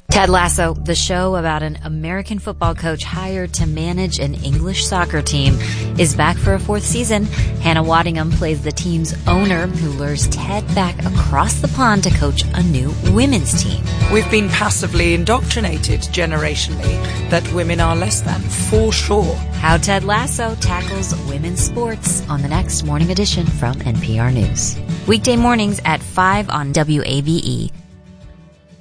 Ted Lasso, the show about an American football coach hired to manage an English soccer team, is back for a fourth season. Hannah Waddingham plays the team's owner who lures Ted back across the pond to coach a new women's team. We've been passively indoctrinated generationally that women are less than, for sure. How Ted Lasso tackles women's sports on the next Morning Edition from NPR News. Weekday mornings at 5 on WABE.